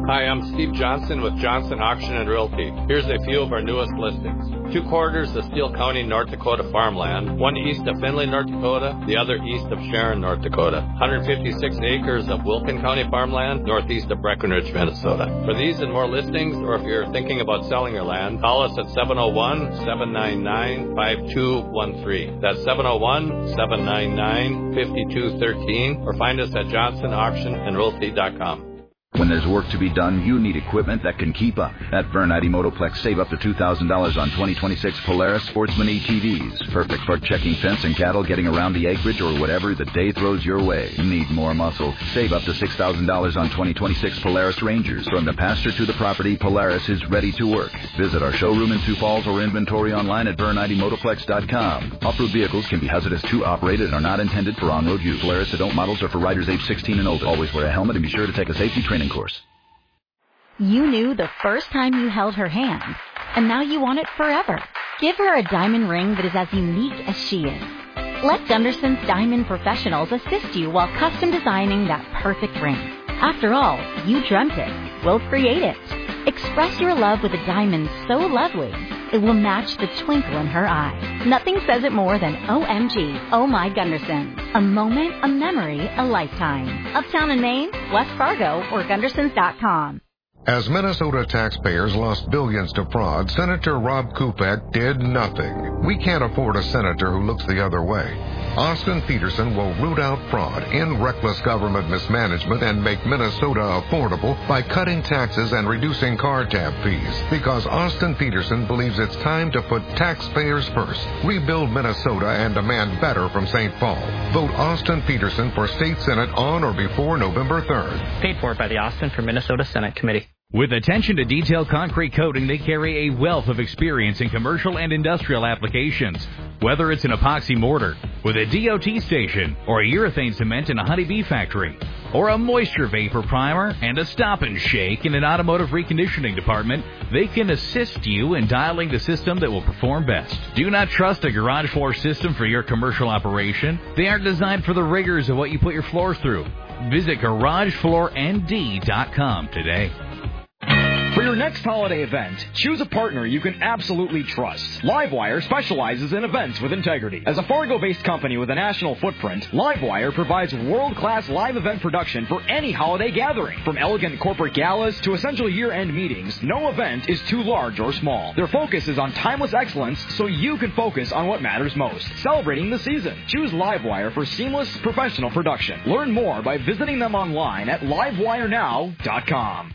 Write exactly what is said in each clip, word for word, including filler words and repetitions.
Hi, I'm Steve Johnson with Johnson Auction and Realty. Here's a few of our newest listings. Two quarters of Steele County, North Dakota farmland, one east of Findlay, North Dakota, the other east of Sharon, North Dakota. one hundred fifty-six acres of Wilkin County farmland, northeast of Breckenridge, Minnesota. For these and more listings, or if you're thinking about selling your land, call us at seven oh one, seven nine nine, five two one three. That's seven oh one, seven nine nine, five two one three, or find us at johnson auction and realty dot com. When there's work to be done, you need equipment that can keep up. At Vernite Motoplex, save up to two thousand dollars on twenty twenty-six Polaris Sportsman E T Vs. Perfect for checking fence and cattle, getting around the acreage, or whatever the day throws your way. Need more muscle? Save up to six thousand dollars on twenty twenty-six Polaris Rangers. From the pasture to the property, Polaris is ready to work. Visit our showroom in Sioux Falls or inventory online at vernite motoplex dot com. Off-road vehicles can be hazardous to operate and are not intended for on-road use. Polaris adult models are for riders age sixteen and older. Always wear a helmet and be sure to take a safety training course. You knew the first time you held her hand, and now you want it forever. Give her a diamond ring that is as unique as she is. Let Gunderson's Diamond Professionals assist you while custom designing that perfect ring. After all, you dreamt it. We'll create it. Express your love with a diamond so lovely, it will match the twinkle in her eye. Nothing says it more than O M G, Oh My Gunderson. A moment, a memory, a lifetime. Uptown in Maine, West Fargo, or Gundersons dot com. As Minnesota taxpayers lost billions to fraud, Senator Rob Kupek did nothing. We can't afford a senator who looks the other way. Austin Peterson will root out fraud, end reckless government mismanagement, and make Minnesota affordable by cutting taxes and reducing car tab fees. Because Austin Peterson believes it's time to put taxpayers first. Rebuild Minnesota and demand better from Saint Paul. Vote Austin Peterson for State Senate on or before November third. Paid for by the Austin for Minnesota Senate Committee. With attention to detailed concrete coating, they carry a wealth of experience in commercial and industrial applications. Whether it's an epoxy mortar with a D O T station, or a urethane cement in a honeybee factory, or a moisture vapor primer and a stop and shake in an automotive reconditioning department, they can assist you in dialing the system that will perform best. Do not trust a garage floor system for your commercial operation. They aren't designed for the rigors of what you put your floors through. Visit garage floor N D dot com today. For your next holiday event, choose a partner you can absolutely trust. Livewire specializes in events with integrity. As a Fargo-based company with a national footprint, Livewire provides world-class live event production for any holiday gathering. From elegant corporate galas to essential year-end meetings, no event is too large or small. Their focus is on timeless excellence so you can focus on what matters most, celebrating the season. Choose Livewire for seamless, professional production. Learn more by visiting them online at livewire now dot com.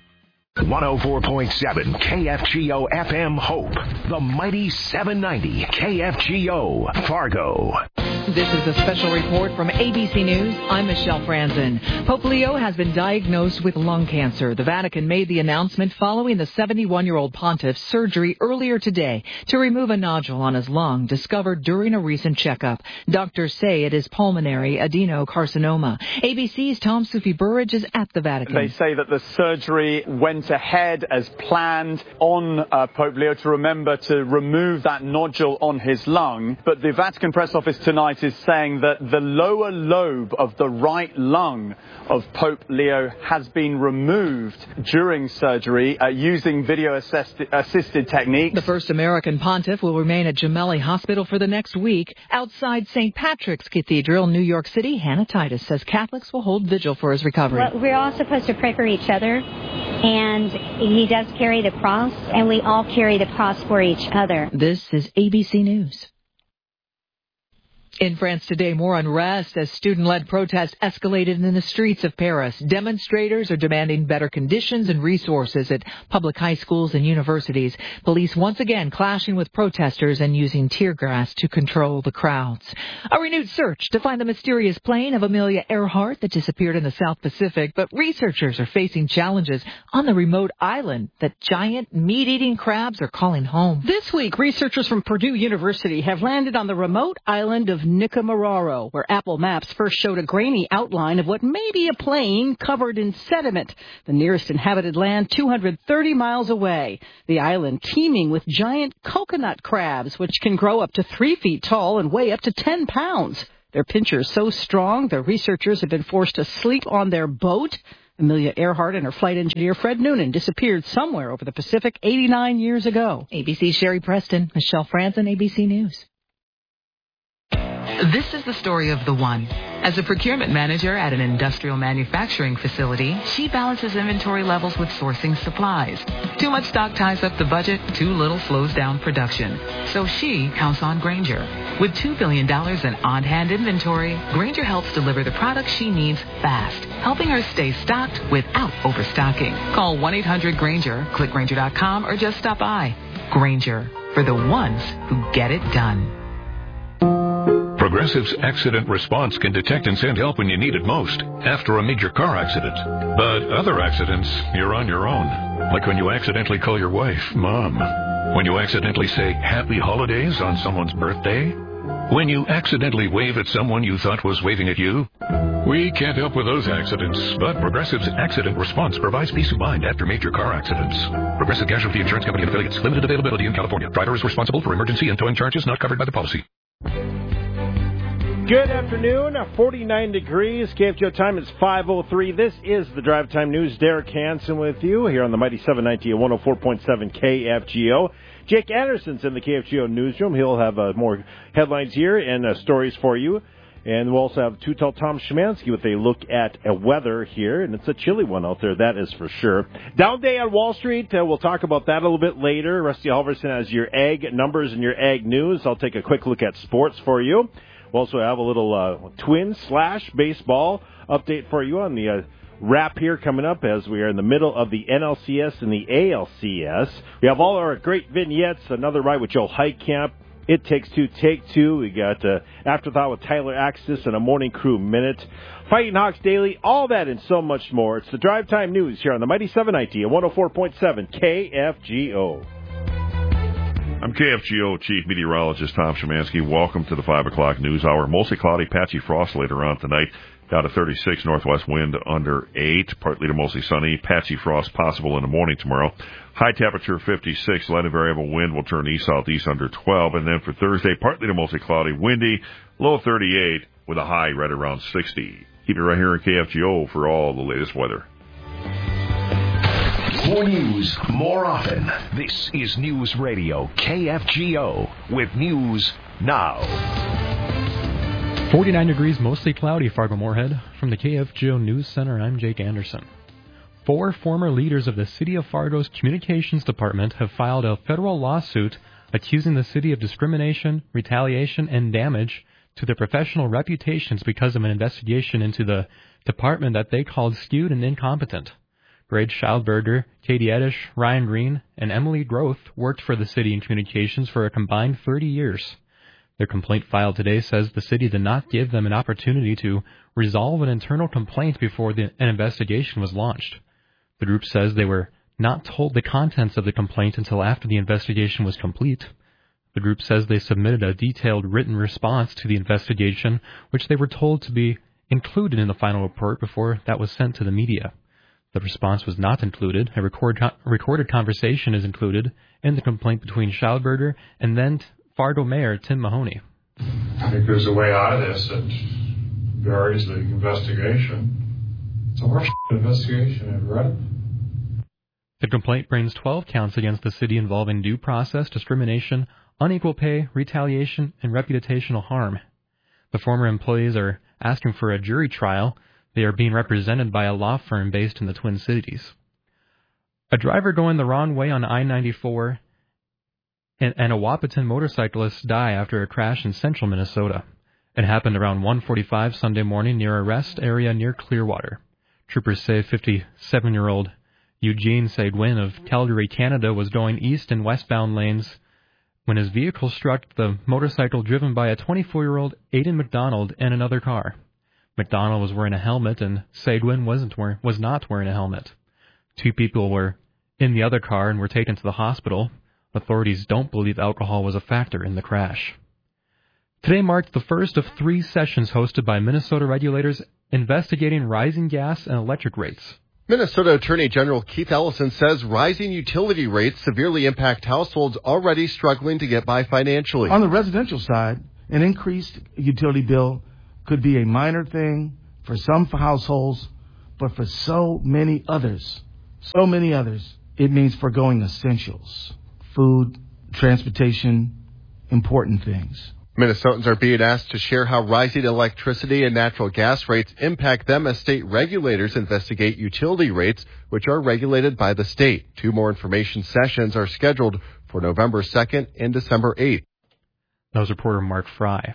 one oh four point seven K F G O F M Hope, the mighty seven ninety K F G O Fargo. This is a special report from A B C News. I'm Michelle Franzen. Pope Leo has been diagnosed with lung cancer. The Vatican made the announcement following the seventy-one-year-old pontiff's surgery earlier today to remove a nodule on his lung discovered during a recent checkup. Doctors say it is pulmonary adenocarcinoma. A B C's Tom Sufi Burridge is at the Vatican. They say that the surgery went ahead as planned on uh, Pope Leo to remember to remove that nodule on his lung. But the Vatican press office tonight is saying that the lower lobe of the right lung of Pope Leo has been removed during surgery uh, using video-assisted techniques. The first American pontiff will remain at Gemelli Hospital for the next week. Outside Saint Patrick's Cathedral, New York City, Hannah Titus says Catholics will hold vigil for his recovery. Well, we're all supposed to pray for each other, and he does carry the cross, and we all carry the cross for each other. This is A B C News. In France today, more unrest as student-led protests escalated in the streets of Paris. Demonstrators are demanding better conditions and resources at public high schools and universities. Police once again clashing with protesters and using tear gas to control the crowds. A renewed search to find the mysterious plane of Amelia Earhart that disappeared in the South Pacific, but researchers are facing challenges on the remote island that giant meat-eating crabs are calling home. This week, researchers from Purdue University have landed on the remote island of Nicomararo, where Apple Maps first showed a grainy outline of what may be a plane covered in sediment. The nearest inhabited land, two hundred thirty miles away. The island teeming with giant coconut crabs, which can grow up to three feet tall and weigh up to ten pounds. Their pincher is so strong, the researchers have been forced to sleep on their boat. Amelia Earhart and her flight engineer Fred Noonan disappeared somewhere over the Pacific eighty-nine years ago. A B C's Sherry Preston, Michelle Franzen, A B C News. This is the story of the one. As a procurement manager at an industrial manufacturing facility, she balances inventory levels with sourcing supplies. Too much stock ties up the budget, too little slows down production. So she counts on Grainger. With two billion dollars in on-hand inventory, Grainger helps deliver the products she needs fast, helping her stay stocked without overstocking. Call one eight hundred Grainger, click Grainger dot com, or just stop by. Grainger, for the ones who get it done. Progressive's accident response can detect and send help when you need it most, after a major car accident. But other accidents, you're on your own. Like when you accidentally call your wife Mom. When you accidentally say Happy Holidays on someone's birthday. When you accidentally wave at someone you thought was waving at you. We can't help with those accidents, but Progressive's accident response provides peace of mind after major car accidents. Progressive Casualty Insurance Company and affiliates. Limited availability in California. Driver is responsible for emergency and towing charges not covered by the policy. Good afternoon, forty-nine degrees. K F G O time is five oh three. This is the Drive Time News. Derek Hansen with you here on the Mighty seven ninety and one oh four point seven K F G O. Jake Anderson's in the K F G O newsroom. He'll have uh, more headlines here and uh, stories for you. And we'll also have Two-Tell Tom Szymanski with a look at uh, weather here. And it's a chilly one out there, that is for sure. Down day on Wall Street. Uh, we'll talk about that a little bit later. Rusty Halverson has your ag numbers and your ag news. I'll take a quick look at sports for you. We'll also have a little uh, twin slash baseball update for you on the uh, wrap here coming up as we are in the middle of the N L C S and the A L C S. We have all our great vignettes, another ride with Joe Heitkamp, It Takes Two, Take Two. We got uh, Afterthought with Tyler Axis and a Morning Crew Minute. Fighting Hawks Daily, all that and so much more. It's the Drive Time News here on the Mighty seven ninety and one oh four point seven K F G O. I'm K F G O Chief Meteorologist Tom Szymanski. Welcome to the five o'clock news hour. Mostly cloudy, patchy frost later on tonight. Down to thirty-six, northwest wind under eight. Partly to mostly sunny. Patchy frost possible in the morning tomorrow. High temperature fifty-six. Light and variable wind will turn east-southeast under twelve. And then for Thursday, partly to mostly cloudy, windy. Low thirty-eight with a high right around sixty. Keep it right here in K F G O for all the latest weather. More news, more often. This is News Radio K F G O with News Now. forty-nine degrees, mostly cloudy, Fargo-Moorhead. From the K F G O News Center, I'm Jake Anderson. Four former leaders of the City of Fargo's Communications Department have filed a federal lawsuit accusing the city of discrimination, retaliation, and damage to their professional reputations because of an investigation into the department that they called skewed and incompetent. Greg Schildberger, Katie Edish, Ryan Green, and Emily Groth worked for the city in communications for a combined thirty years. Their complaint filed today says the city did not give them an opportunity to resolve an internal complaint before the, an investigation was launched. The group says they were not told the contents of the complaint until after the investigation was complete. The group says they submitted a detailed written response to the investigation, which they were told to be included in the final report before that was sent to the media. The response was not included. A record, recorded conversation is included in the complaint between Schildberger and then Fargo Mayor Tim Mahoney. I think there's a way out of this that varies the investigation. It's a worst investigation ever read. The complaint brings twelve counts against the city involving due process, discrimination, unequal pay, retaliation, and reputational harm. The former employees are asking for a jury trial. They are being represented by a law firm based in the Twin Cities. A driver going the wrong way on I ninety-four and, and a Wahpeton motorcyclist die after a crash in central Minnesota. It happened around one forty-five Sunday morning near a rest area near Clearwater. Troopers say fifty-seven-year-old Eugene Seguin of Calgary, Canada, was going east and westbound lanes when his vehicle struck the motorcycle driven by a twenty-four-year-old Aidan McDonald and another car. McDonald was wearing a helmet, and Seguin wasn't wearing, was not wearing a helmet. Two people were in the other car and were taken to the hospital. Authorities don't believe alcohol was a factor in the crash. Today marked the first of three sessions hosted by Minnesota regulators investigating rising gas and electric rates. Minnesota Attorney General Keith Ellison says rising utility rates severely impact households already struggling to get by financially. On the residential side, an increased utility bill could be a minor thing for some households, but for so many others, so many others, it means foregoing essentials, food, transportation, important things. Minnesotans are being asked to share how rising electricity and natural gas rates impact them as state regulators investigate utility rates, which are regulated by the state. Two more information sessions are scheduled for November second and December eighth. That was reporter Mark Fry.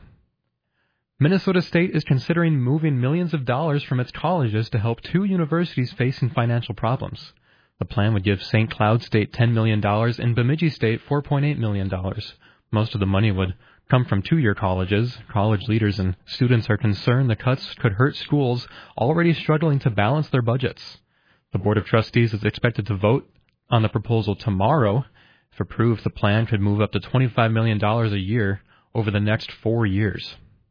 Minnesota State is considering moving millions of dollars from its colleges to help two universities facing financial problems. The plan would give Saint Cloud State ten million dollars and Bemidji State four point eight million dollars. Most of the money would come from two-year colleges. College leaders and students are concerned the cuts could hurt schools already struggling to balance their budgets. The Board of Trustees is expected to vote on the proposal tomorrow. If approved, the plan could move up to twenty-five million dollars a year over the next four years.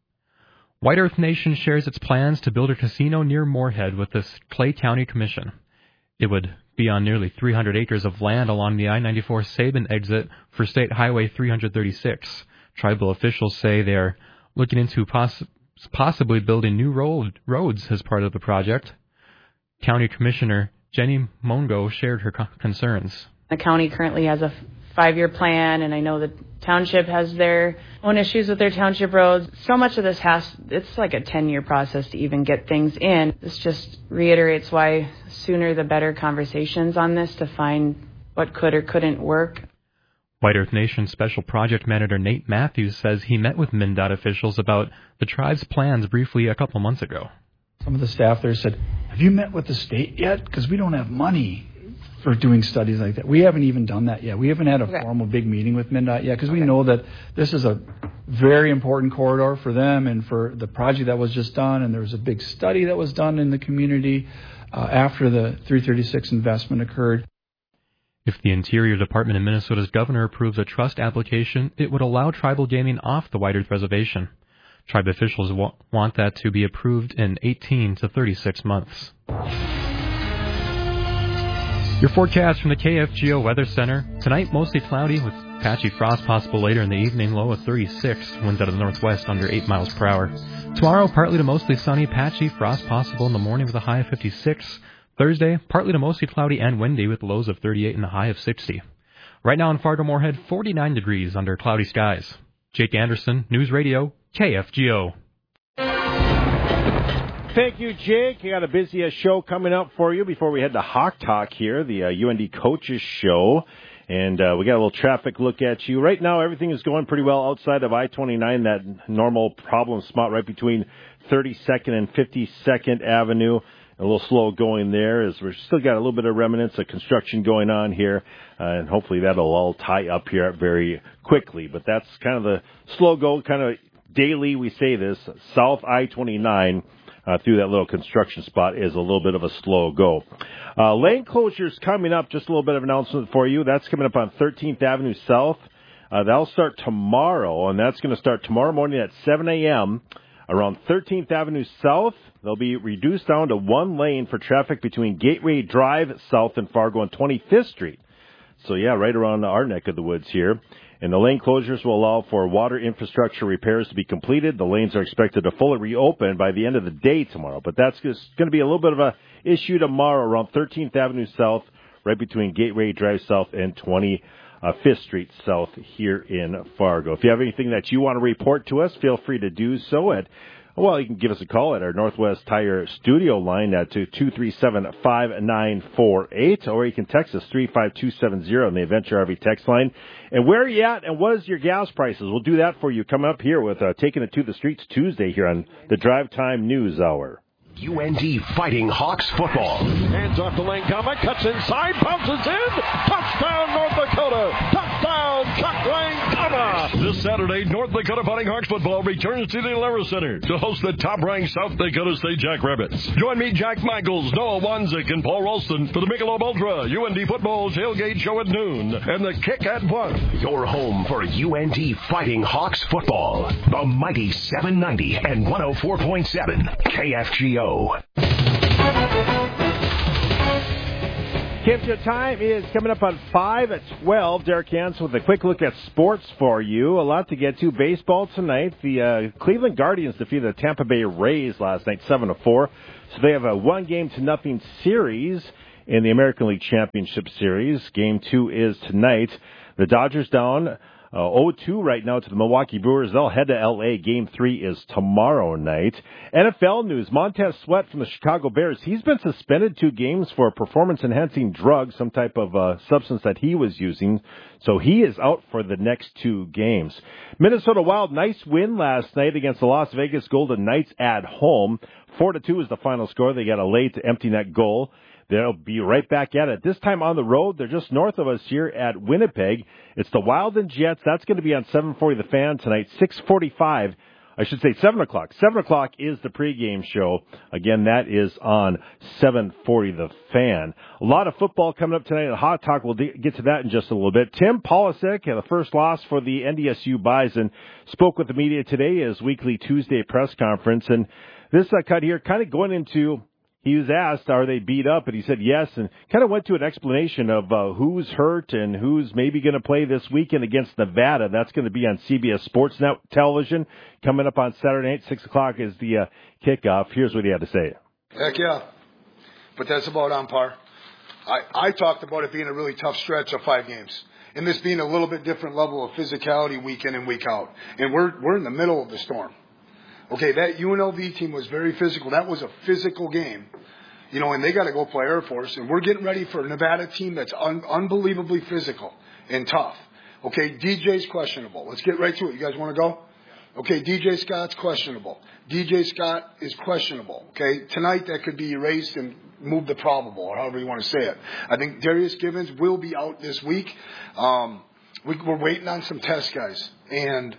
White Earth Nation shares its plans to build a casino near Moorhead with the Clay County Commission. It would be on nearly three hundred acres of land along the I ninety-four Sabin exit for State Highway three thirty-six. Tribal officials say they are looking into poss- possibly building new road- roads as part of the project. County Commissioner Jenny Mongo shared her co- concerns. The county currently has a five-year plan, and I know the township has their own issues with their township roads. So much of this has, it's like a ten-year process to even get things in. This just reiterates why sooner the better conversations on this to find what could or couldn't work. White Earth Nation Special Project Manager Nate Matthews says he met with MnDOT officials about the tribe's plans briefly a couple months ago. Some of the staff there said, have you met with the state yet? Because we don't have money for doing studies like that. We haven't even done that yet. We haven't had a okay. formal big meeting with MnDOT yet because okay. we know that this is a very important corridor for them and for the project that was just done. And there was a big study that was done in the community uh, after the three thirty-six investment occurred. If the Interior Department and Minnesota's governor approves a trust application, it would allow tribal gaming off the White Earth Reservation. Tribe officials wa- want that to be approved in eighteen to thirty-six months. Your forecast from the K F G O Weather Center. Tonight, mostly cloudy with patchy frost possible later in the evening, low of thirty-six, winds out of the northwest under eight miles per hour. Tomorrow, partly to mostly sunny, patchy, frost possible in the morning with a high of fifty-six. Thursday, partly to mostly cloudy and windy with lows of thirty-eight and a high of sixty. Right now in Fargo-Moorhead, forty-nine degrees under cloudy skies. Jake Anderson, News Radio, K F G O. Thank you, Jake. You got a busy uh, show coming up for you before we head to Hawk Talk here, the uh, U N D Coaches Show. And uh, we got a little traffic look at you. Right now, everything is going pretty well outside of I twenty-nine, that normal problem spot right between thirty-second and fifty-second Avenue. A little slow going there as we've still got a little bit of remnants of construction going on here, uh, and hopefully that'll all tie up here very quickly. But that's kind of the slow go, kind of daily we say this, South I twenty-nine uh, through that little construction spot is a little bit of a slow go. Uh, lane closures coming up, just a little bit of announcement for you. That's coming up on thirteenth Avenue South. Uh, that'll start tomorrow, and that's going to start tomorrow morning at seven a.m. around thirteenth Avenue South. They'll be reduced down to one lane for traffic between Gateway Drive South and Fargo and twenty-fifth Street. So, yeah, right around our neck of the woods here. And the lane closures will allow for water infrastructure repairs to be completed. The lanes are expected to fully reopen by the end of the day tomorrow. But that's just going to be a little bit of a issue tomorrow around thirteenth Avenue South, right between Gateway Drive South and twenty-fifth Street South here in Fargo. If you have anything that you want to report to us, feel free to do so at Well, you can give us a call at our Northwest Tire studio line at two three seven, five nine four eight, or you can text us three five two seven zero on the Adventure R V text line. And where are you at and what is your gas prices? We'll do that for you coming up here with uh, Taking It to the Streets Tuesday here on the Drive Time News Hour. U N D Fighting Hawks football. Hands off the lane, Comic cuts inside, bounces in. Touchdown, North Dakota. Touchdown, Chuck Langkama. This Saturday, North Dakota Fighting Hawks football returns to the Alerus Center to host the top-ranked South Dakota State Jackrabbits. Join me, Jack Michaels, Noah Wanzik, and Paul Ralston for the Michelob Ultra U N D football tailgate show at noon and the kick at one. Your home for U N D Fighting Hawks football. The mighty seven ninety and one oh four point seven K F G O. K F G O time is coming up on five at twelve. Derek Hansen with a quick look at sports for you. A lot to get to. Baseball tonight. The uh, Cleveland Guardians defeated the Tampa Bay Rays last night, seven to four. So they have a one game to nothing series in the American League Championship Series. Game two is tonight. The Dodgers down Uh, oh two right now to the Milwaukee Brewers. They'll head to L A. Game three is tomorrow night. N F L news. Montez Sweat from the Chicago Bears. He's been suspended two games for a performance-enhancing drug, some type of uh, substance that he was using. So he is out for the next two games. Minnesota Wild, nice win last night against the Las Vegas Golden Knights at home. Four to two is the final score. They got a late empty net goal. They'll be right back at it. This time on the road, they're just north of us here at Winnipeg. It's the Wild and Jets. That's going to be on seven forty The Fan tonight. six forty-five, I should say seven o'clock. seven o'clock is the pregame show. Again, that is on seven forty The Fan. A lot of football coming up tonight at Hot Talk. We'll get to that in just a little bit. Tim Polisic, the first loss for the N D S U Bison, spoke with the media today at his weekly Tuesday press conference. And this uh, cut here kind of going into... He was asked, are they beat up? And he said yes, and kind of went to an explanation of uh, who's hurt and who's maybe going to play this weekend against Nevada. That's going to be on C B S Sports Net television. Coming up on Saturday night, six o'clock is the uh, kickoff. Here's what he had to say. Heck yeah. But that's about on par. I, I talked about it being a really tough stretch of five games. And this being a little bit different level of physicality week in and week out. And we're we're in the middle of the storm. Okay, that U N L V team was very physical. That was a physical game. You know, and they got to go play Air Force. And we're getting ready for a Nevada team that's un- unbelievably physical and tough. Okay, D J's questionable. Let's get right to it. You guys want to go? Okay, D J Scott's questionable. D J Scott is questionable. Okay, tonight that could be erased and moved to probable, or however you want to say it. I think Darius Givens will be out this week. Um, we, we're waiting on some test guys. And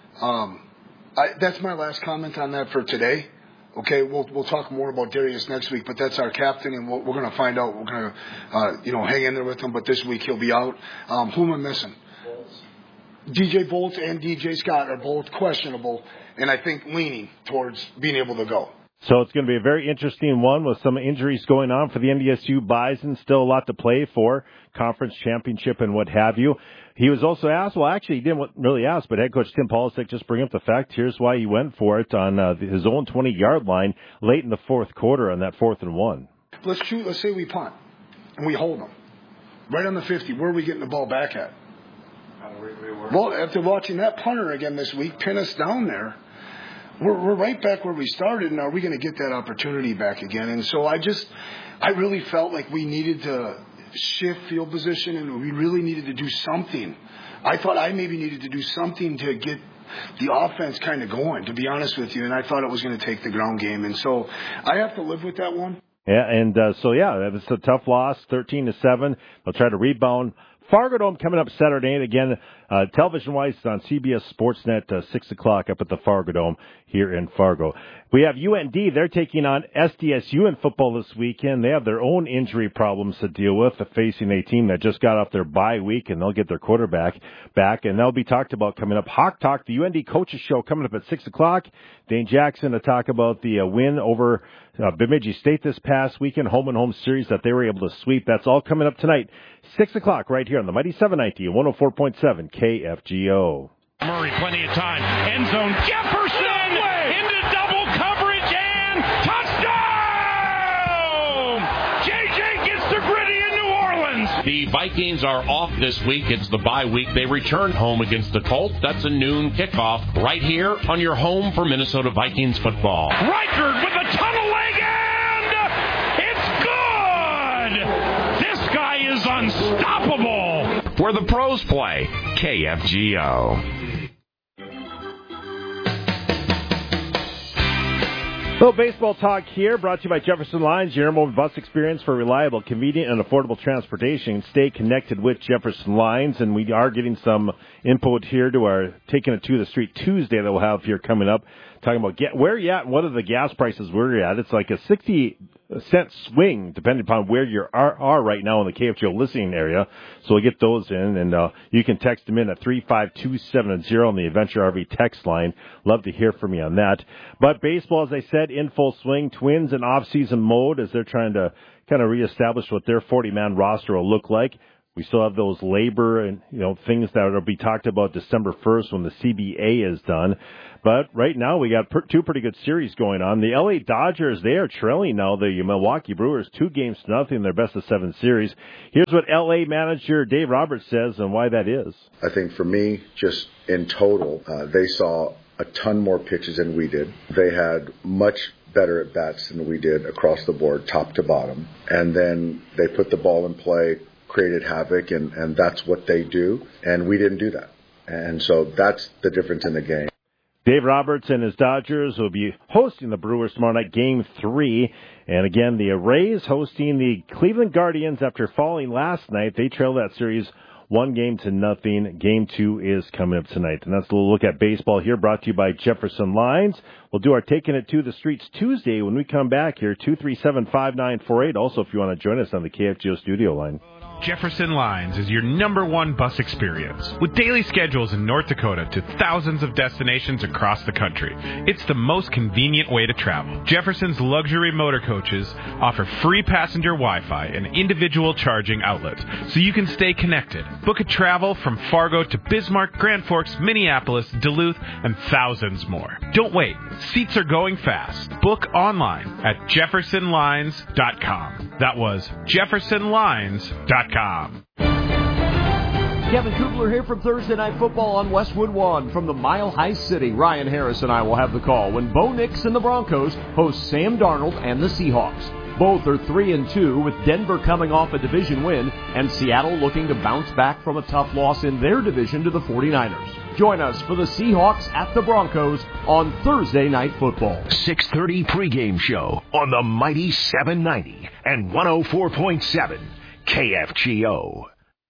um, I, that's my last comment on that for today. Okay, we'll we'll talk more about Darius next week, but that's our captain, and we're, we're going to find out. We're going to, uh, you know, hang in there with him. But this week he'll be out. Um, who am I missing? Bolts. D J Bolts and D J Scott are both questionable, and I think leaning towards being able to go. So it's going to be a very interesting one with some injuries going on for the N D S U Bison. Still a lot to play for, conference championship and what have you. He was also asked, well, actually, he didn't really ask, but head coach Tim Polisic just bring up the fact, here's why he went for it on uh, his own twenty-yard line late in the fourth quarter on that fourth and one. Let's shoot, let's say we punt, and we hold them. Right on the fifty, where are we getting the ball back at? Well, after watching that punter again this week pin us down there, we're, we're right back where we started, and are we going to get that opportunity back again? And so I just, I really felt like we needed to shift field position, and we really needed to do something. I thought I maybe needed to do something to get the offense kind of going, to be honest with you, and I thought it was going to take the ground game. And so I have to live with that one. Yeah, and uh, so, yeah, it was a tough loss, thirteen to seven. They'll try to rebound. Fargo Dome coming up Saturday night. Again, uh, television-wise, it's on C B S Sportsnet, uh, six o'clock up at the Fargo Dome here in Fargo. We have U N D. They're taking on S D S U in football this weekend. They have their own injury problems to deal with, facing a team that just got off their bye week, and they'll get their quarterback back, and they'll be talked about coming up. Hawk Talk, the U N D Coaches Show, coming up at six o'clock. Dane Jackson to talk about the uh, win over uh, Bemidji State this past weekend, home and home series that they were able to sweep. That's all coming up tonight, six o'clock, right here on the Mighty seven ninety and one oh four point seven K F G O. Murray, plenty of time. End zone, Jefferson into double coverage and touchdown! J J gets the gritty in New Orleans. The Vikings are off this week. It's the bye week. They return home against the Colts. That's a noon kickoff right here on your home for Minnesota Vikings football. Reichard with a tunnel leg and it's good! This guy is unstoppable. Where the pros play, K F G O. Little baseball talk here, brought to you by Jefferson Lines, your number one bus experience for reliable, convenient, and affordable transportation. Stay connected with Jefferson Lines, and we are getting some input here to our Taking It to the Street Tuesday that we'll have here coming up, talking about get, where you at and what are the gas prices we're at. It's like a sixty cent swing, depending upon where you are, are right now in the K F G O listening area. So we'll get those in, and uh, you can text them in at three five two seven zero on the Adventure R V text line. Love to hear from you on that. But baseball, as I said, in full swing. Twins in off-season mode as they're trying to kind of reestablish what their forty-man roster will look like. We still have those labor and, you know, things that will be talked about December first when the C B A is done. But right now we got per- two pretty good series going on. The L A Dodgers, they are trailing now the Milwaukee Brewers two games to nothing in their best of seven series. Here's what L A manager Dave Roberts says and why that is. I think for me, just in total, uh, they saw a ton more pitches than we did. They had much better at bats than we did across the board, top to bottom. And then they put the ball in play, created havoc, and, and that's what they do. And we didn't do that. And so that's the difference in the game. Dave Roberts and his Dodgers will be hosting the Brewers tomorrow night, Game three. And again, the Rays hosting the Cleveland Guardians after falling last night. They trailed that series one game to nothing. Game two is coming up tonight. And that's a little look at baseball here, brought to you by Jefferson Lines. We'll do our Taking It to the Streets Tuesday when we come back here, two three seven, five nine four eight. Also, if you want to join us on the K F G O studio line. Jefferson Lines is your number one bus experience. With daily schedules in North Dakota to thousands of destinations across the country, it's the most convenient way to travel. Jefferson's luxury motor coaches offer free passenger Wi-Fi and individual charging outlets, so you can stay connected. Book a travel from Fargo to Bismarck, Grand Forks, Minneapolis, Duluth, and thousands more. Don't wait. Seats are going fast. Book online at jefferson lines dot com. That was jefferson lines dot com. Kevin Kugler here from Thursday Night Football on Westwood One from the Mile High City. Ryan Harris and I will have the call when Bo Nix and the Broncos host Sam Darnold and the Seahawks. Both are three and two, with Denver coming off a division win and Seattle looking to bounce back from a tough loss in their division to the forty-niners. Join us for the Seahawks at the Broncos on Thursday Night Football. six thirty pregame show on the Mighty seven ninety and one oh four point seven K F G O.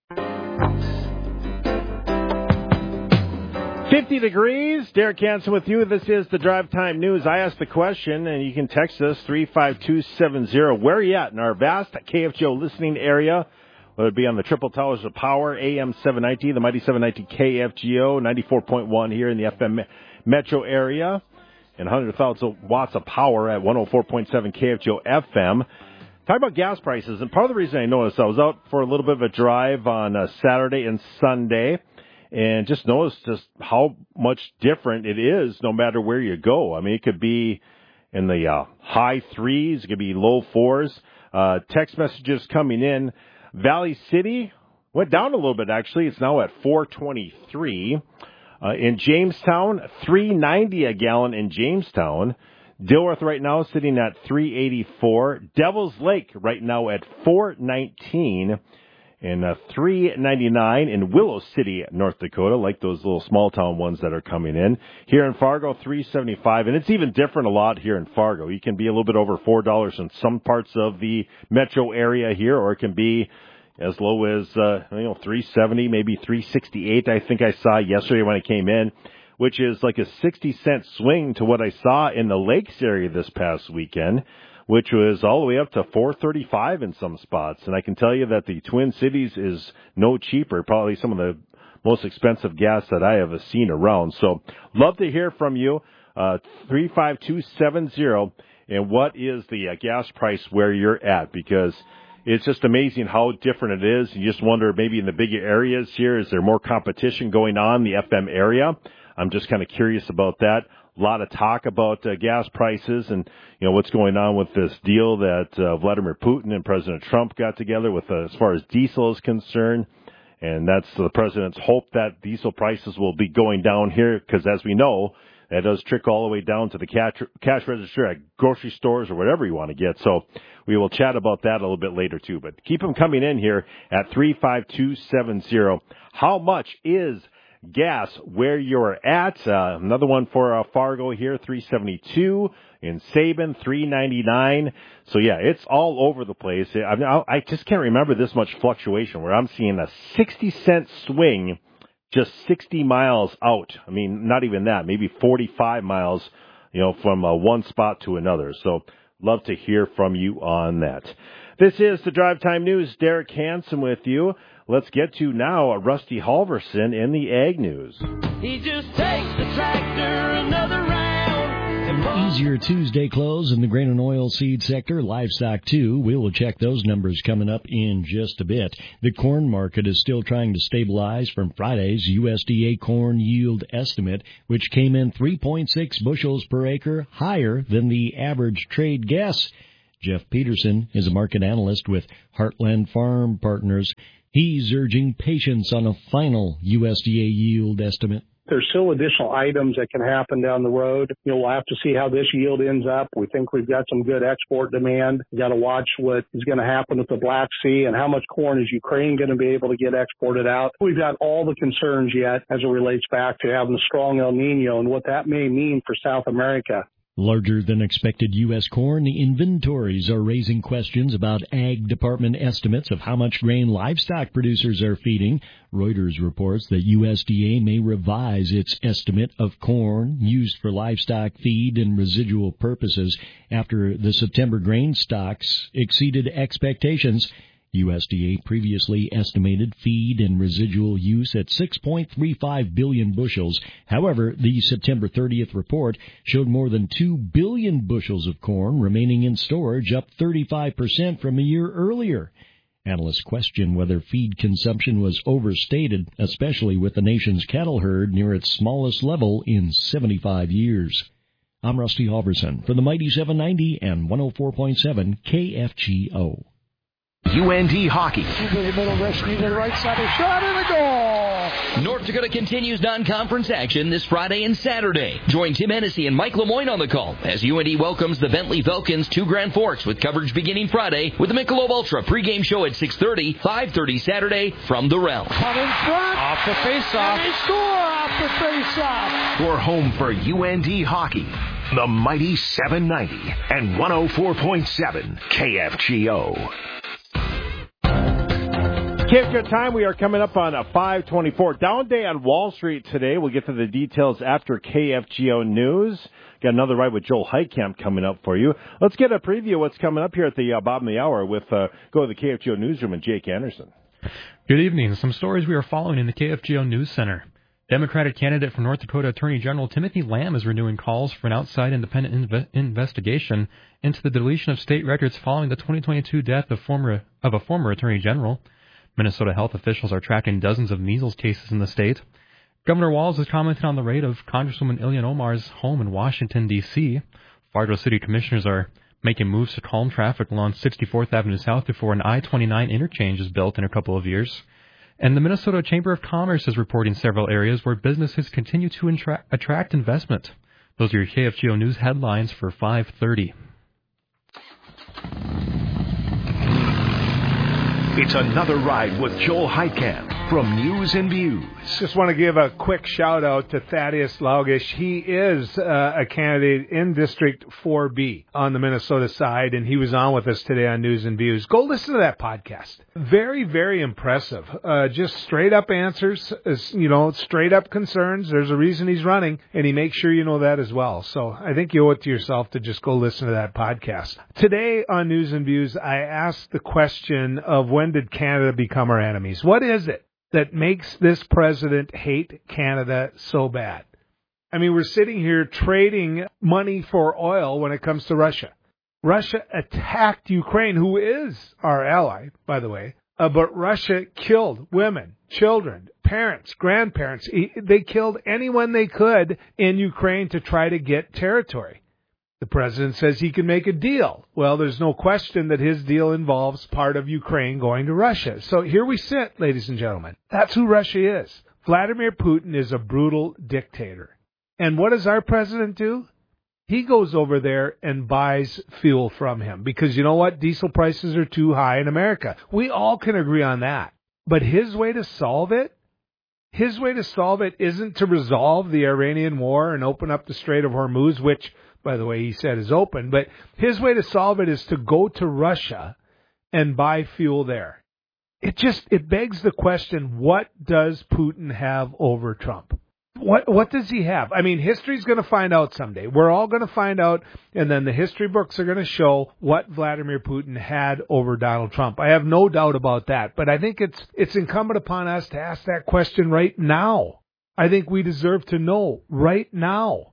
fifty degrees. Derek Hansen with you. This is the Drive Time News. I asked the question, and you can text us three five two seven zero. Where are you at in our vast K F G O listening area? Whether it be on the Triple Towers of Power, A M seven ninety, the Mighty seven ninety K F G O, ninety-four point one here in the F M metro area, and one hundred thousand watts of power at one oh four point seven K F G O F M. Talk about gas prices, and part of the reason I noticed, I was out for a little bit of a drive on uh, Saturday and Sunday, and just noticed just how much different it is no matter where you go. I mean, it could be in the uh, high threes, it could be low fours. Uh, text messages coming in. Valley City went down a little bit, actually. It's now at four twenty-three. Uh, in Jamestown, three ninety a gallon in Jamestown. Dilworth right now sitting at three eighty-four. Devil's Lake right now at four nineteen. And uh, three ninety-nine in Willow City, North Dakota, like those little small town ones that are coming in. Here in Fargo, three seventy-five, and it's even different a lot here in Fargo. You can be a little bit over four dollars in some parts of the metro area here, or it can be as low as uh, you know three seventy, maybe three sixty-eight. I think I saw yesterday when I came in, which is like a sixty cent swing to what I saw in the Lakes area this past weekend, which was all the way up to four thirty-five in some spots. And I can tell you that the Twin Cities is no cheaper, probably some of the most expensive gas that I have seen around. So love to hear from you, uh, three five two seven zero, and what is the uh, gas price where you're at, because it's just amazing how different it is. You just wonder, maybe in the bigger areas here, is there more competition going on in the F M area? I'm just kind of curious about that. A lot of talk about uh, gas prices and, you know, what's going on with this deal that uh, Vladimir Putin and President Trump got together with uh, as far as diesel is concerned. And that's the president's hope that diesel prices will be going down here, because as we know, that does trickle all the way down to the cash, cash register at grocery stores or whatever you want to get. So we will chat about that a little bit later too. But keep them coming in here at three five two seven zero. How much is gas where you're at? Uh, another one for uh, Fargo here, three seventy-two. In Sabin, three ninety-nine. So yeah, it's all over the place. I, I just can't remember this much fluctuation where I'm seeing a sixty cent swing just sixty miles out. I mean, not even that, maybe forty-five miles, you know, from uh, one spot to another. So love to hear from you on that. This is the Drive Time News. Derek Hansen with you. Let's get to now Rusty Halverson in the Ag News. He just takes the tractor another round. easier Tuesday close in the grain and oilseed sector. Livestock, too. We will check those numbers coming up in just a bit. The corn market is still trying to stabilize from Friday's U S D A corn yield estimate, which came in three point six bushels per acre higher than the average trade guess. Jeff Peterson is a market analyst with Heartland Farm Partners. He's urging patience on a final U S D A yield estimate. There's still additional items that can happen down the road. You know, we'll have to see how this yield ends up. We think we've got some good export demand. We've got to watch what is going to happen with the Black Sea and how much corn is Ukraine going to be able to get exported out. We've got all the concerns yet as it relates back to having a strong El Nino and what that may mean for South America. Larger than expected U S corn inventories are raising questions about Ag Department estimates of how much grain livestock producers are feeding. Reuters reports that U S D A may revise its estimate of corn used for livestock feed and residual purposes after the September grain stocks exceeded expectations. U S D A previously estimated feed and residual use at six point three five billion bushels. However, the September thirtieth report showed more than two billion bushels of corn remaining in storage, up thirty-five percent from a year earlier. Analysts question whether feed consumption was overstated, especially with the nation's cattle herd near its smallest level in seventy-five years. I'm Rusty Halverson for the Mighty seven ninety and one oh four point seven K F G O. U N D Hockey. To the middle, rush to the right side, a shot and a goal! North Dakota continues non-conference action this Friday and Saturday. Join Tim Hennessy and Mike Lemoyne on the call as U N D welcomes the Bentley Falcons to Grand Forks with coverage beginning Friday with the Michelob Ultra pregame show at six thirty, five thirty Saturday from the Realm. Cut in front. Off the face-off. And they score off the face-off. We're home for U N D Hockey. The Mighty seven ninety and one oh four point seven K F G O. K F G O time. We are coming up on a five twenty-four. Down day on Wall Street today. We'll get to the details after K F G O News. Got another ride with Joel Heitkamp coming up for you. Let's get a preview of what's coming up here at the uh, bottom of the hour with uh, go to the K F G O Newsroom and Jake Anderson. Good evening. Some stories we are following in the K F G O News Center. Democratic candidate for North Dakota Attorney General Timothy Lamb is renewing calls for an outside independent inve- investigation into the deletion of state records following the twenty twenty-two death of former of a former Attorney General. Minnesota health officials are tracking dozens of measles cases in the state. Governor Walz has commented on the raid of Congresswoman Ilhan Omar's home in Washington, D C Fargo City commissioners are making moves to calm traffic along sixty-fourth Avenue South before an I twenty-nine interchange is built in a couple of years. And the Minnesota Chamber of Commerce is reporting several areas where businesses continue to intra- attract investment. Those are your K F G O News headlines for five thirty. It's another ride with Joel Heitkamp from News and Views. Just want to give a quick shout out to Thaddeus Laugish. He is uh, a candidate in District four B on the Minnesota side, and he was on with us today on News and Views. Go listen to that podcast. Very, very impressive. Uh, just straight up answers, you know, straight up concerns. There's a reason he's running, and he makes sure you know that as well. So I think you owe it to yourself to just go listen to that podcast. Today on News and Views, I asked the question of when did Canada become our enemies? What is it that makes this president hate Canada so bad? I mean, we're sitting here trading money for oil when it comes to Russia. Russia attacked Ukraine, who is our ally, by the way, uh, but Russia killed women, children, parents, grandparents. They killed anyone they could in Ukraine to try to get territory. The president says he can make a deal. Well, there's no question that his deal involves part of Ukraine going to Russia. So here we sit, ladies and gentlemen. That's who Russia is. Vladimir Putin is a brutal dictator. And what does our president do? He goes over there and buys fuel from him because you know what? Diesel prices are too high in America. We all can agree on that. But his way to solve it, his way to solve it isn't to resolve the Iranian war and open up the Strait of Hormuz, which, by the way, he said is open. But his way to solve it is to go to Russia and buy fuel there. It just, it begs the question, what does Putin have over Trump? What what does he have? I mean, history's going to find out someday. We're all going to find out, and then the history books are going to show what Vladimir Putin had over Donald Trump. I have no doubt about that. But I think it's it's incumbent upon us to ask that question right now. I think we deserve to know right now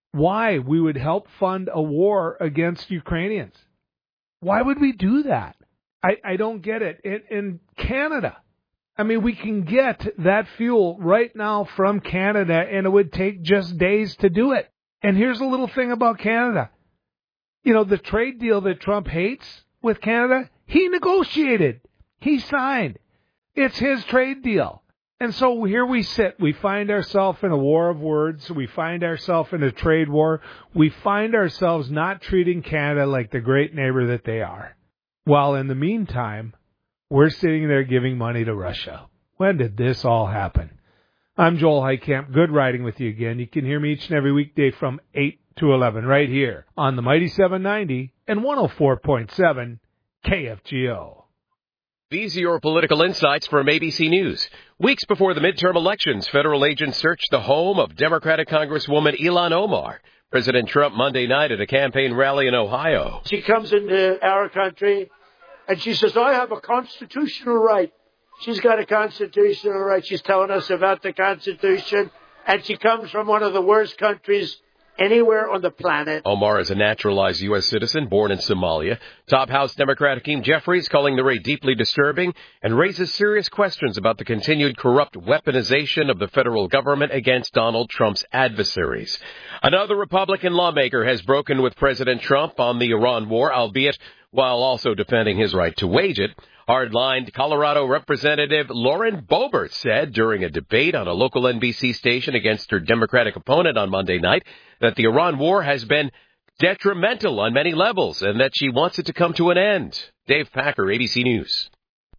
why we would help fund a war against Ukrainians. Why would we do that? I, I don't get it. In, in Canada, I mean, we can get that fuel right now from Canada, and it would take just days to do it. And here's a little thing about Canada. You know, the trade deal that Trump hates with Canada, he negotiated. He signed. It's his trade deal. And so here we sit. We find ourselves in a war of words. We find ourselves in a trade war. We find ourselves not treating Canada like the great neighbor that they are. While in the meantime, we're sitting there giving money to Russia. When did this all happen? I'm Joel Heitkamp. Good riding with you again. You can hear me each and every weekday from eight to eleven right here on the Mighty seven ninety and one oh four point seven K F G O. These are your political insights from A B C News. Weeks before the midterm elections, federal agents searched the home of Democratic Congresswoman Ilhan Omar. President Trump Monday night at a campaign rally in Ohio. She comes into our country and she says, I have a constitutional right. She's got a constitutional right. She's telling us about the Constitution. And she comes from one of the worst countries anywhere on the planet. Omar is a naturalized U S citizen born in Somalia. Top House Democrat Hakeem Jeffries calling the raid deeply disturbing and raises serious questions about the continued corrupt weaponization of the federal government against Donald Trump's adversaries. Another Republican lawmaker has broken with President Trump on the Iran war, albeit while also defending his right to wage it. Hard-lined Colorado Representative Lauren Boebert said during a debate on a local N B C station against her Democratic opponent on Monday night that the Iran war has been detrimental on many levels and that she wants it to come to an end. Dave Packer, A B C News.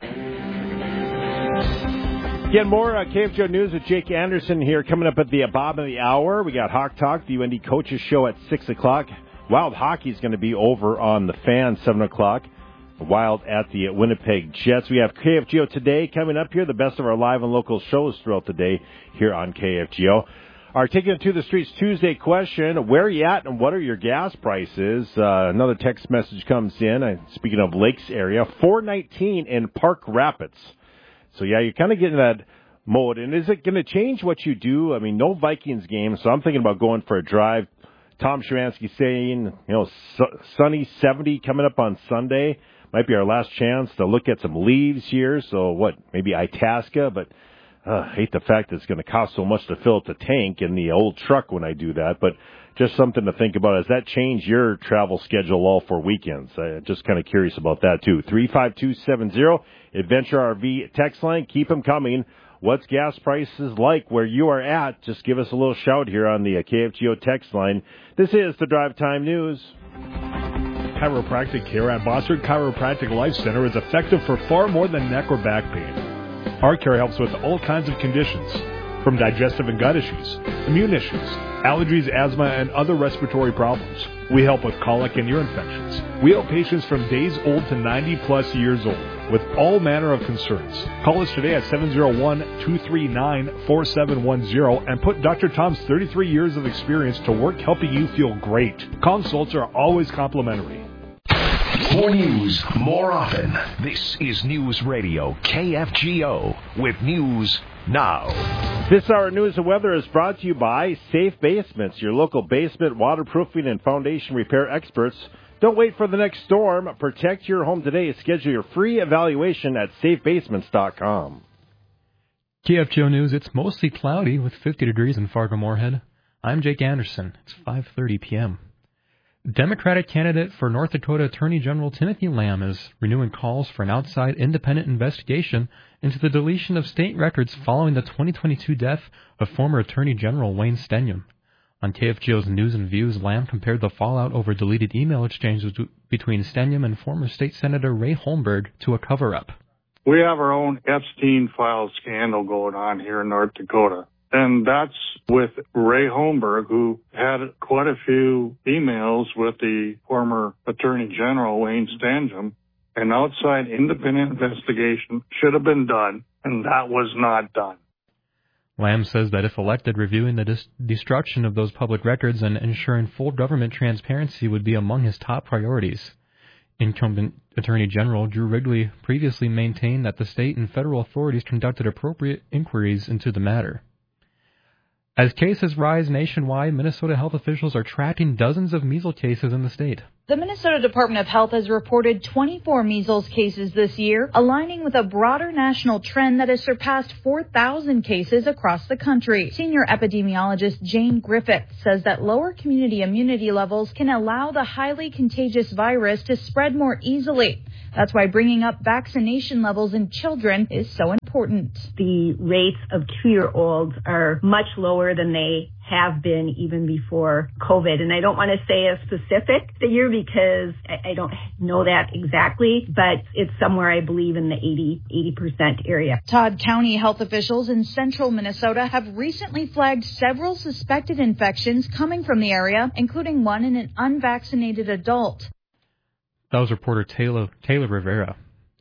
Again, more uh, K F G O News with Jake Anderson here coming up at the uh, bottom of the hour. We got Hawk Talk, the U N D Coaches Show at six o'clock. Wild Hockey is going to be over on the Fan, seven o'clock. Wild at the Winnipeg Jets. We have K F G O Today coming up here, the best of our live and local shows throughout the day here on K F G O. Our Taking It to the Streets Tuesday question, where are you at and what are your gas prices? Uh, another text message comes in, uh, speaking of Lakes area, four nineteen in Park Rapids. So, yeah, you're kind of getting that mode. And is it going to change what you do? I mean, no Vikings game, so I'm thinking about going for a drive. Tom Shemansky saying, you know, su- sunny seventy coming up on Sunday. Might be our last chance to look at some leaves here. So what, maybe Itasca, but uh, I hate the fact that it's going to cost so much to fill up the tank in the old truck when I do that. But just something to think about. Has that changed your travel schedule all for weekends? I'm just kind of curious about that too. three five two seven zero, Adventure R V text line. Keep them coming. What's gas prices like where you are at? Just give us a little shout here on the K F G O text line. This is the Drive Time News. Chiropractic care at Bossard Chiropractic Life Center is effective for far more than neck or back pain. Our care helps with all kinds of conditions, from digestive and gut issues, immune issues, allergies, asthma, and other respiratory problems. We help with colic and ear infections. We help patients from days old to ninety plus years old with all manner of concerns. Call us today at seven oh one, two three nine, four seven one zero and put Doctor Tom's thirty-three years of experience to work helping you feel great. Consults are always complimentary. More news, more often. This is News Radio K F G O with News Now. This hour news and weather is brought to you by Safe Basements, your local basement waterproofing and foundation repair experts. Don't wait for the next storm. Protect your home today. Schedule your free evaluation at safe basements dot com. K F G O News, it's mostly cloudy with fifty degrees in Fargo-Moorhead. I'm Jake Anderson. It's five thirty p.m. Democratic candidate for North Dakota Attorney General Timothy Lamb is renewing calls for an outside independent investigation into the deletion of state records following the twenty twenty-two death of former Attorney General Wayne Stenyum. On K F G O's News and Views, Lamb compared the fallout over deleted email exchanges between Stenyum and former state senator Ray Holmberg to a cover-up. We have our own Epstein file scandal going on here in North Dakota. And that's with Ray Holmberg, who had quite a few emails with the former Attorney General, Wayne Stenyum. An outside independent investigation should have been done, and that was not done. Lamb says that if elected, reviewing the dis- destruction of those public records and ensuring full government transparency would be among his top priorities. Incumbent Attorney General Drew Wrigley previously maintained that the state and federal authorities conducted appropriate inquiries into the matter. As cases rise nationwide, Minnesota health officials are tracking dozens of measles cases in the state. The Minnesota Department of Health has reported twenty-four measles cases this year, aligning with a broader national trend that has surpassed four thousand cases across the country. Senior epidemiologist Jane Griffith says that lower community immunity levels can allow the highly contagious virus to spread more easily. That's why bringing up vaccination levels in children is so important. The rates of two-year-olds are much lower than they have been even before COVID. And I don't want to say a specific figure because I don't know that exactly, but it's somewhere, I believe, in the eighty, eighty percent area. Todd County health officials in central Minnesota have recently flagged several suspected infections coming from the area, including one in an unvaccinated adult. That was reporter Taylor, Taylor Rivera.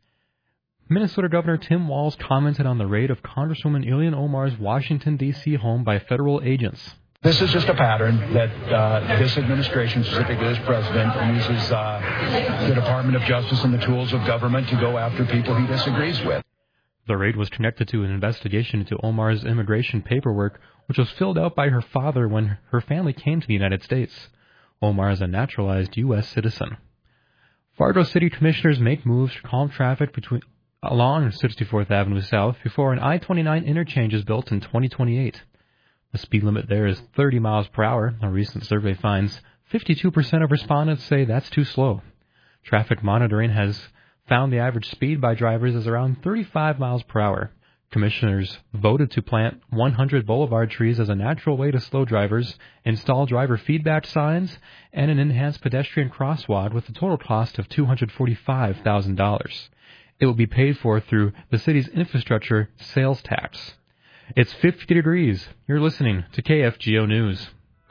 Minnesota Governor Tim Walz commented on the raid of Congresswoman Ilhan Omar's Washington, D C home by federal agents. This is just a pattern that uh, this administration, specifically this president, uses uh, the Department of Justice and the tools of government to go after people he disagrees with. The raid was connected to an investigation into Omar's immigration paperwork, which was filled out by her father when her family came to the United States. Omar is a naturalized U S citizen. Fargo City Commissioners make moves to calm traffic between along sixty-fourth Avenue South before an I twenty-nine interchange is built in twenty twenty-eight. The speed limit there is thirty miles per hour. A recent survey finds fifty-two percent of respondents say that's too slow. Traffic monitoring has found the average speed by drivers is around thirty-five miles per hour. Commissioners voted to plant one hundred boulevard trees as a natural way to slow drivers, install driver feedback signs, and an enhanced pedestrian crosswalk with a total cost of two hundred forty-five thousand dollars. It will be paid for through the city's infrastructure sales tax. It's fifty degrees. You're listening to K F G O News.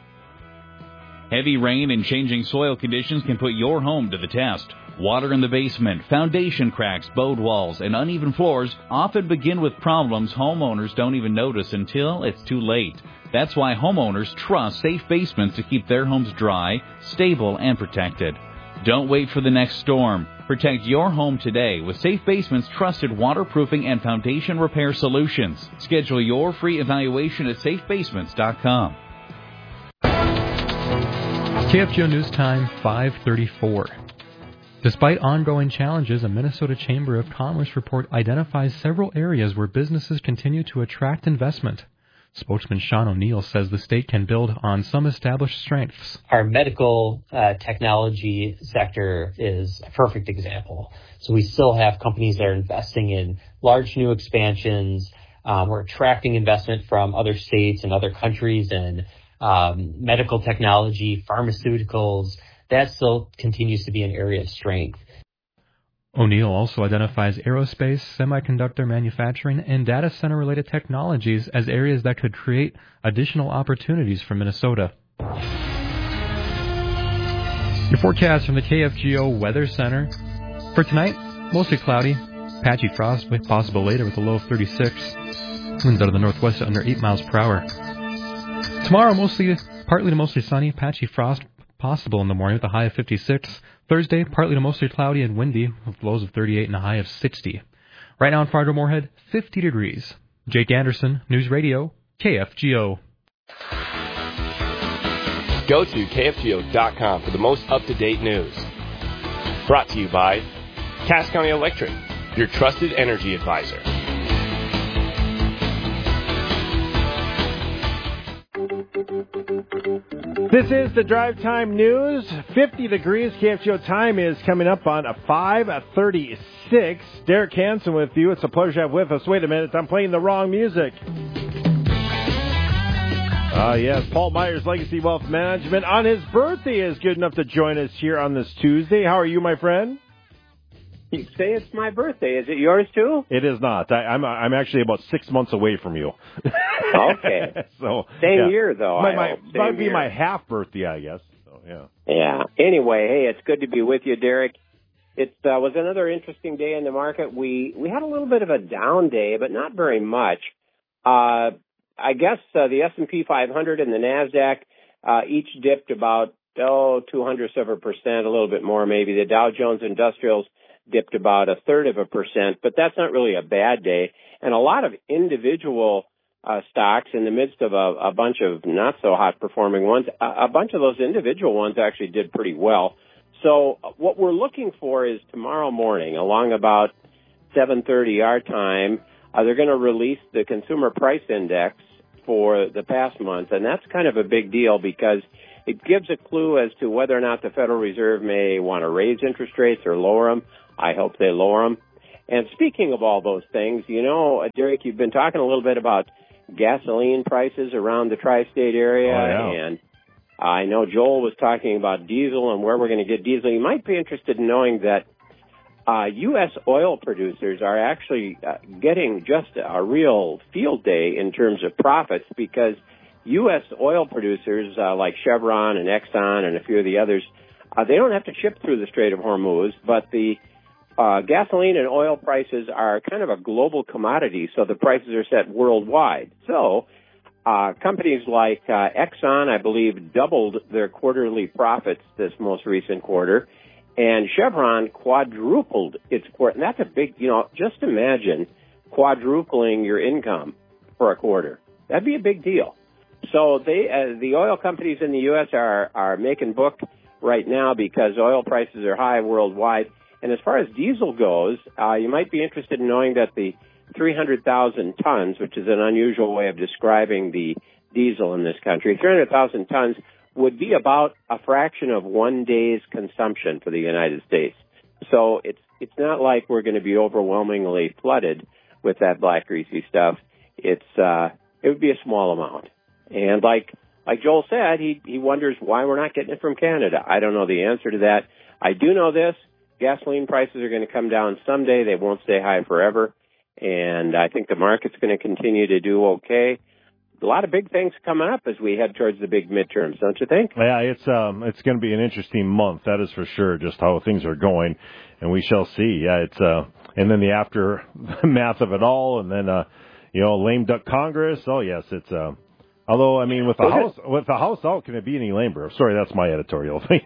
Heavy rain and changing soil conditions can put your home to the test. Water in the basement, foundation cracks, bowed walls, and uneven floors often begin with problems homeowners don't even notice until it's too late. That's why homeowners trust Safe Basements to keep their homes dry, stable, and protected. Don't wait for the next storm. Protect your home today with Safe Basements' trusted waterproofing and foundation repair solutions. Schedule your free evaluation at safe basements dot com. K F G O News Time, five thirty-four. Despite ongoing challenges, a Minnesota Chamber of Commerce report identifies several areas where businesses continue to attract investment. Spokesman Sean O'Neill says the state can build on some established strengths. Our medical uh, technology sector is a perfect example. So we still have companies that are investing in large new expansions. Um, we're attracting investment from other states and other countries in um, medical technology, pharmaceuticals. That still continues to be an area of strength. O'Neill also identifies aerospace, semiconductor manufacturing, and data center-related technologies as areas that could create additional opportunities for Minnesota. Your forecast from the K F G O Weather Center. For tonight, mostly cloudy, patchy frost, possible later with a low of thirty-six. Winds out of the northwest at under eight miles per hour. Tomorrow, mostly, partly to mostly sunny, patchy frost, possible in the morning with a high of fifty-six. Thursday, partly to mostly cloudy and windy with lows of thirty-eight and a high of sixty. Right now in Fargo-Moorhead, fifty degrees. Jake Anderson, News Radio, K F G O. Go to K F G O dot com for the most up-to-date news. Brought to you by Cass County Electric, your trusted energy advisor. This is the Drive Time News. fifty degrees. K F G O time is coming up on a five thirty-six. Derek Hansen with you. It's a pleasure to have with us. Wait a minute, I'm playing the wrong music. Ah, uh, yes, Paul Myers, Legacy Wealth Management, on his birthday is good enough to join us here on this Tuesday. How are you, my friend? You say it's my birthday. Is it yours too? It is not. I, I'm I'm actually about six months away from you. Okay. so same yeah. year though. My, I my, hope. Same might be year. my half birthday, I guess. So yeah. Yeah. Anyway, hey, it's good to be with you, Derek. It uh, was another interesting day in the market. We we had a little bit of a down day, but not very much. Uh, I guess uh, the S and P five hundred and the NASDAQ uh, each dipped about oh two hundredths of a percent, a little bit more maybe. The Dow Jones Industrials dipped about a third of a percent, but that's not really a bad day. And a lot of individual uh, stocks in the midst of a, a bunch of not so hot performing ones. A, a bunch of those individual ones actually did pretty well. So what we're looking for is tomorrow morning, along about seven thirty our time, uh, they're going to release the Consumer Price Index for the past month, and that's kind of a big deal because it gives a clue as to whether or not the Federal Reserve may want to raise interest rates or lower them. I hope they lower them. And speaking of all those things, you know, Derek, you've been talking a little bit about gasoline prices around the tri-state area, oh, yeah. and I know Joel was talking about diesel and where we're going to get diesel. You might be interested in knowing that uh, U S oil producers are actually uh, getting just a real field day in terms of profits because U S oil producers uh, like Chevron and Exxon and a few of the others, uh, they don't have to ship through the Strait of Hormuz, but the uh, gasoline and oil prices are kind of a global commodity, so the prices are set worldwide. So uh, companies like uh, Exxon, I believe, doubled their quarterly profits this most recent quarter, and Chevron quadrupled its quarter. And that's a big, you know, just imagine quadrupling your income for a quarter. That'd be a big deal. So they, uh, the oil companies in the U S are, are making book right now because oil prices are high worldwide. And as far as diesel goes, uh, you might be interested in knowing that the three hundred thousand tons, which is an unusual way of describing the diesel in this country, three hundred thousand tons would be about a fraction of one day's consumption for the United States. So it's it's not like we're going to be overwhelmingly flooded with that black greasy stuff. It's uh, it would be a small amount. And like like Joel said, he he wonders why we're not getting it from Canada. I don't know the answer to that. I do know this: gasoline prices are going to come down someday. They won't stay high forever. And I think the market's going to continue to do okay. A lot of big things coming up as we head towards the big midterms, don't you think? Yeah, it's um, it's going to be an interesting month, that is for sure, just how things are going, and we shall see. Yeah, it's uh, and then the aftermath of it all, and then uh, you know, lame duck Congress. Oh yes, it's uh, although I mean, with the house with the house out, can it be any lamer? Sorry, that's my editorial thing.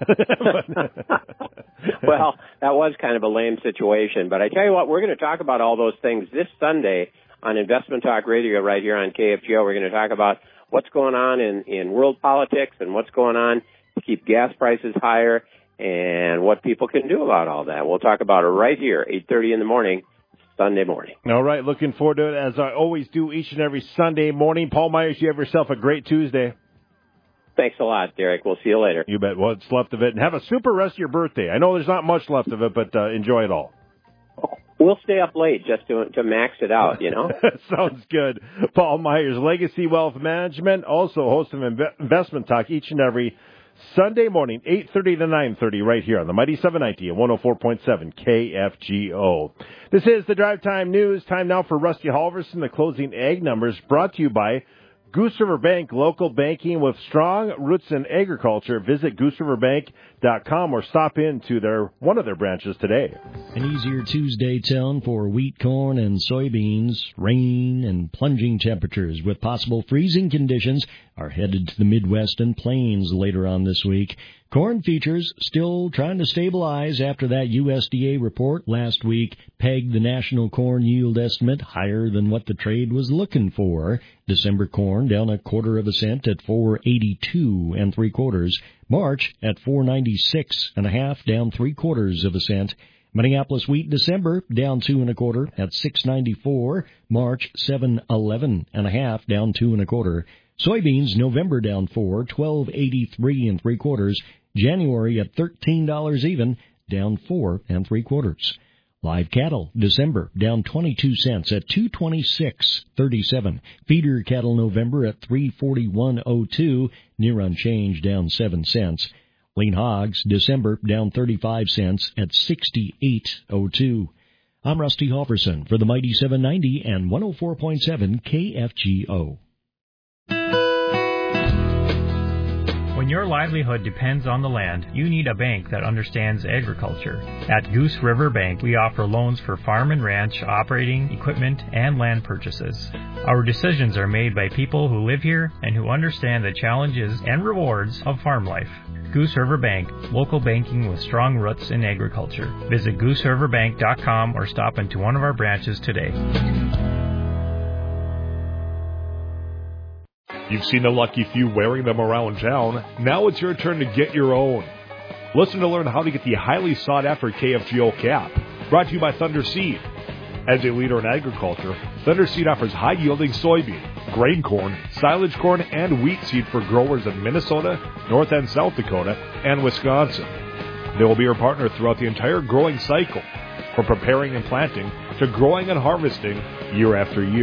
Well, that was kind of a lame situation, but I tell you what, we're going to talk about all those things this Sunday on Investment Talk Radio right here on K F G O. We're going to talk about what's going on in, in world politics and what's going on to keep gas prices higher and what people can do about all that. We'll talk about it right here, eight thirty in the morning, Sunday morning. All right, looking forward to it as I always do each and every Sunday morning. Paul Myers, you have yourself a great Tuesday. Thanks a lot, Derek. We'll see you later. You bet. What's left of it. And have a super rest of your birthday. I know there's not much left of it, but uh, enjoy it all. We'll stay up late just to to max it out, you know? Sounds good. Paul Myers, Legacy Wealth Management, also host of Inve- Investment Talk each and every Sunday morning, eight thirty to nine thirty, right here on the Mighty seven ninety and one oh four point seven K F G O. This is the Drive Time News. Time now for Rusty Halverson, the closing ag numbers, brought to you by Goose River Bank, local banking with strong roots in agriculture. Visit goose river bank dot com or stop in to their one of their branches today. An easier Tuesday tone for wheat, corn, and soybeans. Rain and plunging temperatures with possible freezing conditions are headed to the Midwest and Plains later on this week. Corn futures still trying to stabilize after that U S D A report last week pegged the national corn yield estimate higher than what the trade was looking for. December corn down a quarter of a cent at four eighty-two and three quarters. March at four ninety-six and a half, down three quarters of a cent. Minneapolis wheat December down two and a quarter at six ninety-four. March seven eleven and a half, down two and a quarter. Soybeans November down four, twelve eighty-three and three quarters. January at thirteen dollars even, down four and three quarters. Live cattle December down twenty-two cents at two twenty-six thirty-seven. Feeder cattle November at three forty-one oh two, near unchanged, down seven cents. Lean hogs December down thirty-five cents at sixty-eight oh two. I'm Rusty Halverson for the Mighty seven ninety and one oh four point seven K F G O. When your livelihood depends on the land, you need a bank that understands agriculture. At Goose River Bank, we offer loans for farm and ranch, operating, equipment, and land purchases. Our decisions are made by people who live here and who understand the challenges and rewards of farm life. Goose River Bank, local banking with strong roots in agriculture. Visit goose river bank dot com or stop into one of our branches today. You've seen the lucky few wearing them around town. Now it's your turn to get your own. Listen to learn how to get the highly sought-after K F G O cap. Brought to you by Thunder Seed. As a leader in agriculture, Thunder Seed offers high-yielding soybean, grain corn, silage corn, and wheat seed for growers in Minnesota, North and South Dakota, and Wisconsin. They will be your partner throughout the entire growing cycle, from preparing and planting to growing and harvesting year after year.